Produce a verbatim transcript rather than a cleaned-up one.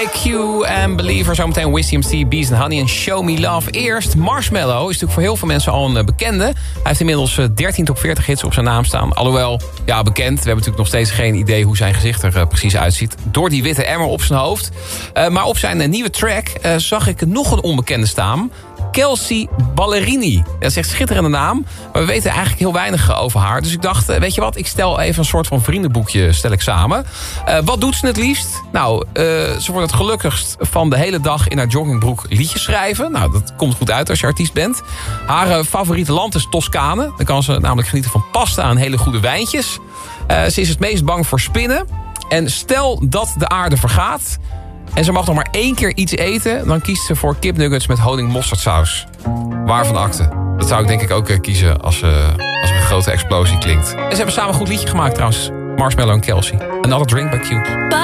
Q en Believer. Zometeen Wisdom C, Bees and Honey en Show Me Love. Eerst Marshmello is natuurlijk voor heel veel mensen al een bekende. Hij heeft inmiddels dertien top veertig hits op zijn naam staan. Alhoewel, ja, bekend. We hebben natuurlijk nog steeds geen idee hoe zijn gezicht er uh, precies uitziet. Door die witte emmer op zijn hoofd. Uh, maar op zijn uh, nieuwe track uh, zag ik nog een onbekende staan. Kelsea Ballerini. Dat is echt een schitterende naam. Maar we weten eigenlijk heel weinig over haar. Dus ik dacht, weet je wat, ik stel even een soort van vriendenboekje stel ik samen. Uh, wat doet ze het liefst? Nou, uh, ze wordt het gelukkigst van de hele dag in haar joggingbroek liedjes schrijven. Nou, dat komt goed uit als je artiest bent. Haar uh, favoriete land is Toscane. Dan kan ze namelijk genieten van pasta en hele goede wijntjes. Uh, ze is het meest bang voor spinnen. En stel dat de aarde vergaat en ze mag nog maar één keer iets eten, dan kiest ze voor kipnuggets met honing-mosterdsaus. Waarvan akte? Dat zou ik denk ik ook uh, kiezen als, uh, als er een grote explosie klinkt. En ze hebben samen een goed liedje gemaakt trouwens. Marshmello en Kelsea. Another Drink by Q.